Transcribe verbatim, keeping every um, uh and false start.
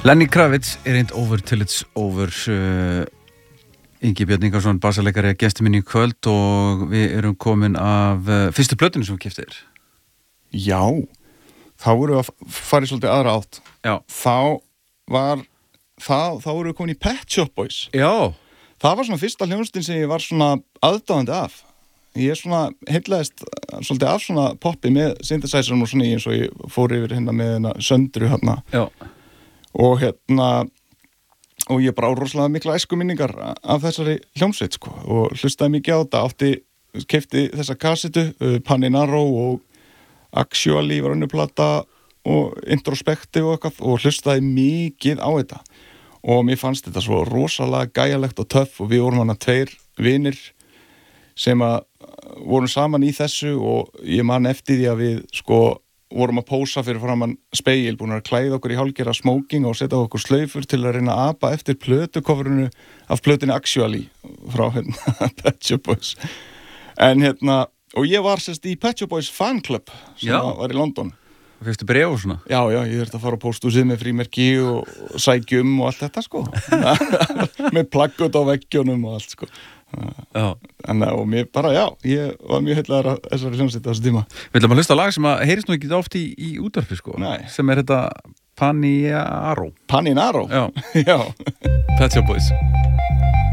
Lenny Kravitz, It Ain't Over Till It's Over. uh, Ingi Björn Ingarsson, basaleikari, er gestur minn í kvöld og við erum komin af uh, fyrstu plötunni sem við keyptir. Já, þá vorum við að fara í svolítið aðra átt. Já. Þá var, þá, þá vorum við komin í Pet Shop Boys. Já. Það var svona fyrsta hljómsveitin sem ég var svona aðdáandi af. Ég svona heillaðist svolítið af svona poppi með synthesizerum og svona eins og ég fór yfir hérna með hérna Söndru hérna. Já. Og hérna, og ég bara á rosalega mikla æskuminningar af þessari hljómsveit, sko, og hlustaði mikið á þetta, átti, keypti þessa kassetu, uh, Paninaro og Actually var önnur plata og Introspective og eitthvað, og hlustaði mikið á þetta. Og mér fannst þetta svo rosalega gæjalegt og töff og við vorum hana tveir vinir sem að vorum saman í þessu og ég man eftir því að við, sko, vorum að pósa fyrir framan spegil, búin að klæða okkur í hálfgerða smoking og setja okkur slaufur til að reyna að apa eftir plötukofrunu af plötunni Actually frá hérna Pet Shop Boys. En hérna, og ég var sérst í Pet Shop Boys fan club sem Já. var í London. Fyrstu bréf og svona? Já, já, ég þurfti að fara á pósthúsið með frímerki og, og sækjum og allt þetta, sko. Með plaggut á veggjónum og allt, sko. Já. En, og mér bara, já, ég var mjög heillaður að þessari hljómsveit á þessu tíma. Við ætlum að hlusta á lag sem að heyrist nú ekki oft í, í útvarpi, sko. Nei. Sem er þetta Paninaro. Paninaro? Já. Já. Pet Shop Boys.